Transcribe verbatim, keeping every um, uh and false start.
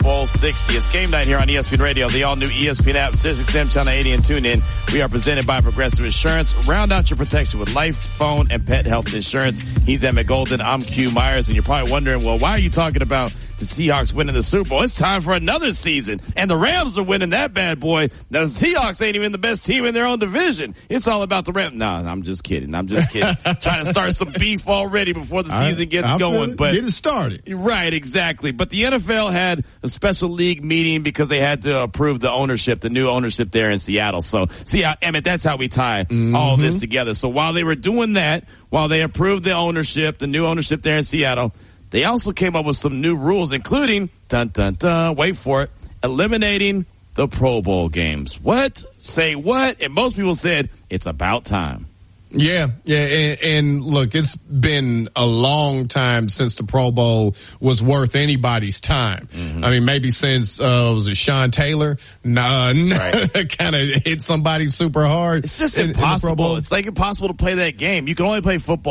Bowl sixty. It's game night here on E S P N Radio, the all-new E S P N app, Sirius X M Channel eighty, and TuneIn. We are presented by Progressive Insurance. Round out your protection with life, phone, and pet health insurance. He's Emmett Golden. I'm Q Myers, and you're probably wondering, well, why are you talking about the Seahawks winning the Super Bowl? It's time for another season, and the Rams are winning that bad boy. The Seahawks ain't even the best team in their own division. It's all about the Rams. No, I'm just kidding. I'm just kidding. Trying to start some beef already before the season gets I, going. But get it started. Right, exactly. But the N F L had a special league meeting because they had to approve the ownership, the new ownership there in Seattle. So, see, Emmett, that's how we tie mm-hmm. all this together. So while they were doing that, while they approved the ownership, the new ownership there in Seattle, they also came up with some new rules, including, dun, dun, dun, wait for it, eliminating the Pro Bowl games. What? Say what? And most people said, it's about time. Yeah, yeah, and, and look, it's been a long time since the Pro Bowl was worth anybody's time. Mm-hmm. I mean, maybe since, uh, was it Sean Taylor? Nah, right. kind of hit somebody super hard. It's just in, impossible. in the Pro Bowl. It's like impossible to play that game. You can only play football